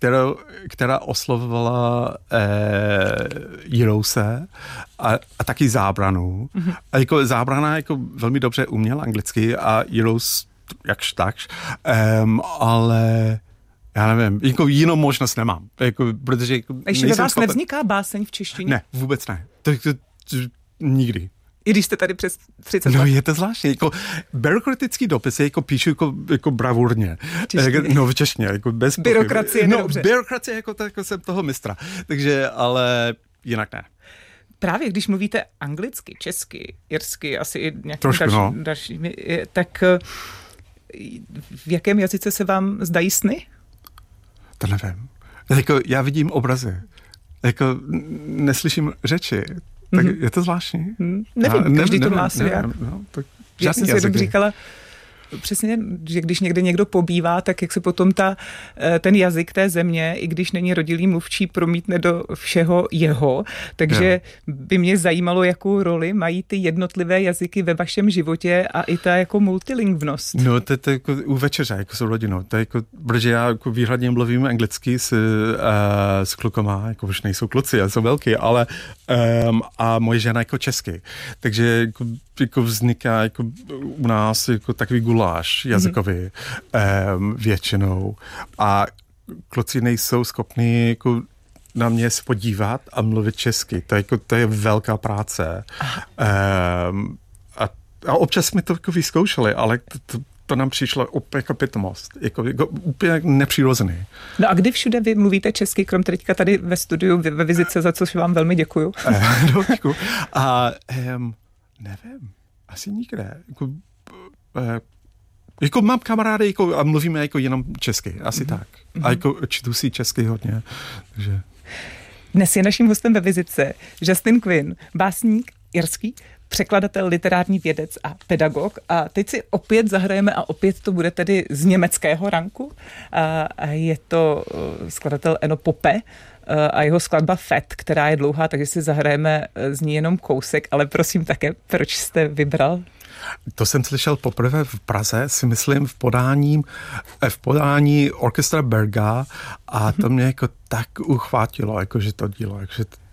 která oslovovala Jirose a taky Zábranu. A jako Zábrana jako velmi dobře uměla anglicky a Jirous jakž takž, ale já nevím, jako jinou možnost nemám. Jako, protože jako ještě ve vás nevzniká báseň v češtině? Ne, vůbec ne. To nikdy. I když jste tady přes 30 let. No je to zvláštní. Jako byrokratický dopisy jako píšu jako bravurně. No v češtině, jako bez byrokracie nedobře. Byrokracie jako jsem toho mistra. Takže, ale jinak ne. Právě když mluvíte anglicky, česky, irsky, asi i nějakými dalšími, tak v jakém jazyce se vám zdají sny? To nevím. Jako já vidím obrazy. Jako neslyším řeči. Tak je to zvláštní? Nevím, každý to má svě. Já jsem si jenom říkala, přesně, že když někde někdo pobývá, tak jak se potom ten jazyk té země, i když není rodilý mluvčí, promítne do všeho jeho. Takže by mě zajímalo, jakou roli mají ty jednotlivé jazyky ve vašem životě a i ta jako multilingvnost. No, to je jako u večeře, jako s rodinou. To je jako, protože já jako výhradně mluvím anglicky s klukama, jako už nejsou kluci, já jsou velký, ale a moje žena jako česky. Takže jako vzniká jako u nás jako takový guláš jazykový většinou a kluci nejsou schopni jako na mě se podívat a mluvit česky. To je velká práce. A občas jsme to jako vyzkoušeli, ale to nám přišlo úplně jako pitomost. Jako úplně nepřirozený. No a kdy všude vy mluvíte česky, krom teďka tady ve studiu ve Vizice, za což vám velmi děkuju. No, děkuju. A nevím, asi nikde. Jako mám kamarády jako, a mluvíme jako jenom česky, asi tak. A jako čtu si česky hodně. Takže. Dnes je naším hostem ve Vizice Justin Quinn, básník irský, překladatel, literární vědec a pedagog. A teď si opět zahrajeme a opět to bude tedy z německého ranku. A je to skladatel Enno Poppe a jeho skladba Fett, která je dlouhá, takže si zahrajeme z ní jenom kousek, ale prosím také, proč jste vybral? To jsem slyšel poprvé v Praze, si myslím, v podání orchestra Berga a to mě jako tak uchvátilo, jakože to dílo, jakože